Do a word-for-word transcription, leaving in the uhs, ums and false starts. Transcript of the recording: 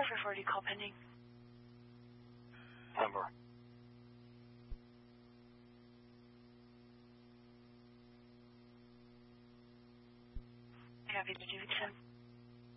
Perfect forty call pending. Number. Happy to do it, Tim.